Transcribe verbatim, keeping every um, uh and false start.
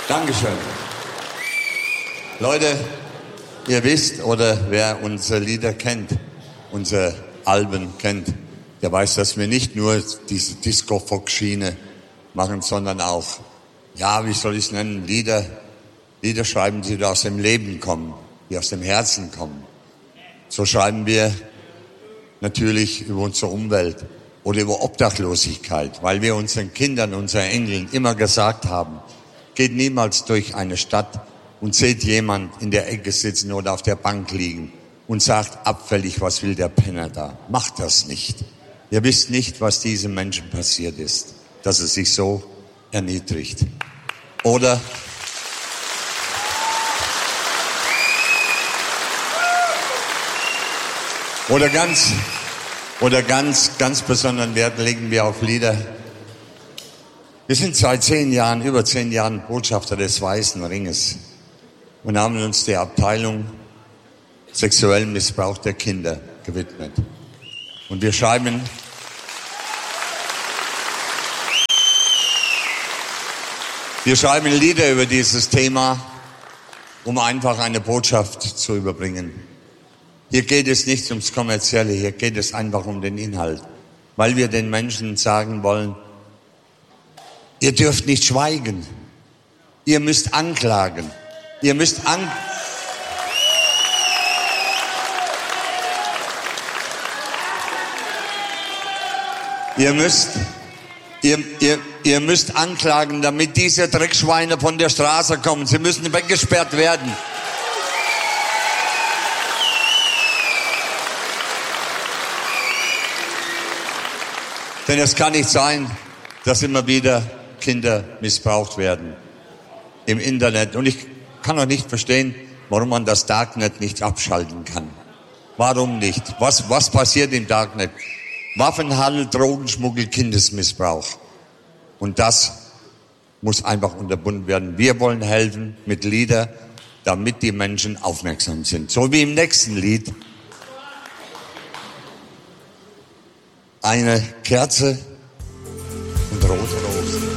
Dankeschön. Leute, ihr wisst, oder wer unsere Lieder kennt, unsere Alben kennt, der weiß, dass wir nicht nur diese Disco-Fox-Schiene machen, sondern auch, ja, wie soll ich es nennen, Lieder, Lieder schreiben, die aus dem Leben kommen, die aus dem Herzen kommen. So schreiben wir natürlich über unsere Umwelt oder über Obdachlosigkeit, weil wir unseren Kindern, unseren Enkeln immer gesagt haben, geht niemals durch eine Stadt und seht jemand in der Ecke sitzen oder auf der Bank liegen und sagt abfällig, was will der Penner da? Macht das nicht. Ihr wisst nicht, was diesem Menschen passiert ist, dass er sich so erniedrigt. Oder Oder ganz, oder ganz, ganz besonderen Wert legen wir auf Lieder. Wir sind seit zehn Jahren, über zehn Jahren Botschafter des Weißen Ringes und haben uns der Abteilung sexuellen Missbrauch der Kinder gewidmet. Und wir schreiben, wir schreiben Lieder über dieses Thema, um einfach eine Botschaft zu überbringen. Hier geht es nicht ums Kommerzielle, hier geht es einfach um den Inhalt. Weil wir den Menschen sagen wollen, ihr dürft nicht schweigen. Ihr müsst anklagen. Ihr müsst an... Ihr müsst, ihr, ihr, ihr müsst anklagen, damit diese Dreckschweine von der Straße kommen. Sie müssen weggesperrt werden. Denn es kann nicht sein, dass immer wieder Kinder missbraucht werden im Internet. Und ich kann auch nicht verstehen, warum man das Darknet nicht abschalten kann. Warum nicht? Was, was passiert im Darknet? Waffenhandel, Drogenschmuggel, Kindesmissbrauch. Und das muss einfach unterbunden werden. Wir wollen helfen mit Liedern, damit die Menschen aufmerksam sind. So wie im nächsten Lied. Eine Kerze und rote Rosen.